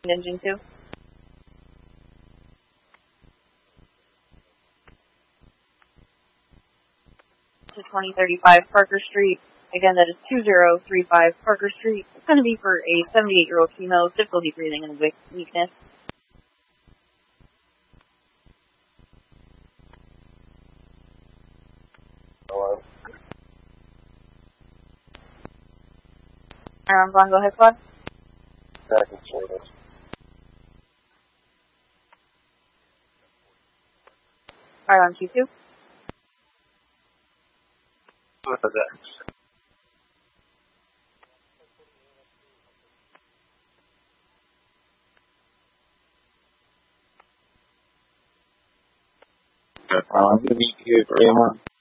Engine 2. To 2035 Parker Street. Again, that is 2035 Parker Street. It's going to be for a 78-year-old female with difficulty breathing and weakness. Hello. Iron Blanco Head Squad. Back in service. Iron Q2. What is that? I'm going to be here for a month.